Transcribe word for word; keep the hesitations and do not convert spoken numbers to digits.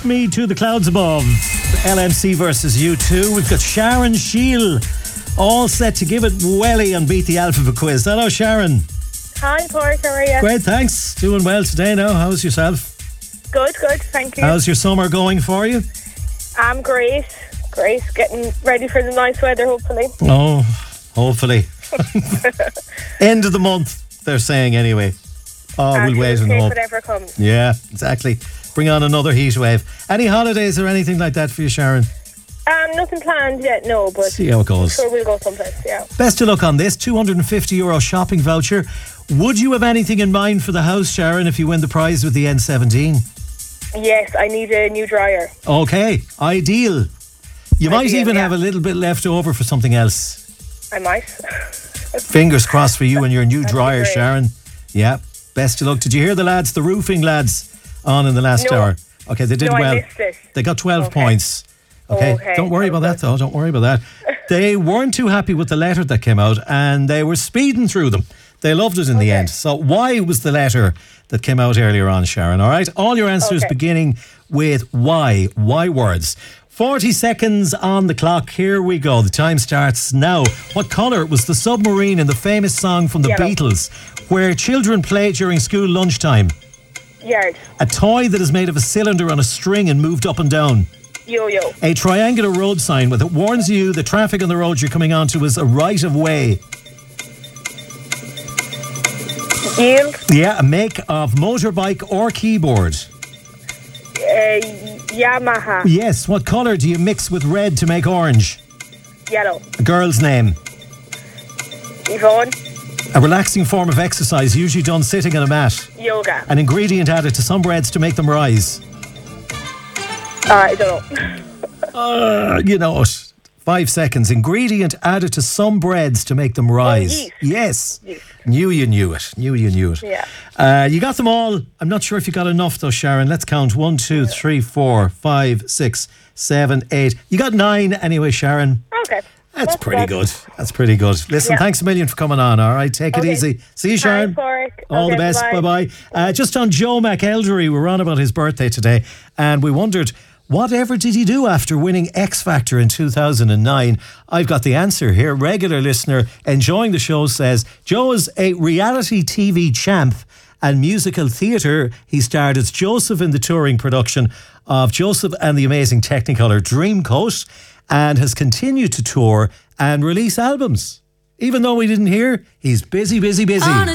Me to the Clouds Above. L M C versus U two. We've got Sharon Shield all set to give it welly and beat the alphabet quiz. Hello, Sharon. Hi, Pork. How are you? Great, thanks. Doing well today now. How's yourself? Good, good. Thank you. How's your summer going for you? I'm great. Great. Getting ready for the nice weather, hopefully. Oh, hopefully. End of the month, they're saying anyway. Oh, and we'll wait and take hope. whatever comes. Yeah, exactly. Bring on another heat wave. Any holidays or anything like that for you, Sharon? Um, nothing planned yet, no, but see how it goes. I'm sure we'll go someplace, yeah. Best of luck on this two hundred fifty euro shopping voucher. Would you have anything in mind for the house, Sharon, if you win the prize with the N seventeen? Yes, I need a new dryer. Okay, ideal. You might Ideal, even yeah. have a little bit left over for something else. I might. Fingers crossed for you and your new That'd be dryer, great. Sharon. Yeah, best of luck. Did you hear the lads, the roofing lads, on in the last No. hour? Okay, they did No, I well. missed it. They got twelve Okay. points. Okay, Okay, don't worry that about was that though. Don't worry about that. They weren't too happy with the letter that came out, and they were speeding through them. They loved it in the Okay. end. So, why was the letter that came out earlier on, Sharon? All right, all your answers Okay. beginning with Y. Y words. forty seconds on the clock. Here we go. The time starts now. What colour was the submarine in the famous song from the Yellow. Beatles, where children play during school lunchtime? Yard. A toy that is made of a cylinder on a string and moved up and down. Yo-yo. A triangular road sign with it warns you the traffic on the road you're coming onto is a right of way. Yield. Yeah, a make of motorbike or keyboard. Uh, Yamaha. Yes, what colour do you mix with red to make orange? Yellow. A girl's name. Yvonne. A relaxing form of exercise usually done sitting on a mat. Yoga. An ingredient added to some breads to make them rise. Uh, I don't know. Uh, you know it. Five seconds. Ingredient added to some breads to make them rise. yeast. Yes. Yeast. Knew you knew it. Knew you knew it. Yeah. Uh, you got them all. I'm not sure if you got enough though, Sharon. Let's count. One, two, three, four, five, six, seven, eight. You got nine anyway, Sharon. Okay. That's pretty good. That's pretty good. Listen, Yeah. thanks a million for coming on, all right? Take it Okay. easy. See you, Sharon. Thanks, Pork. All Okay, the best. bye-bye. Bye-bye. Uh, just on Joe McElderry, we were on about his birthday today, and we wondered, whatever did he do after winning X Factor in two thousand nine? I've got the answer here. Regular listener enjoying the show says, Joe is a reality T V champ and musical theatre. He starred as Joseph in the touring production of Joseph and the Amazing Technicolor Dreamcoat, and has continued to tour and release albums. Even though we didn't hear, he's busy, busy, busy.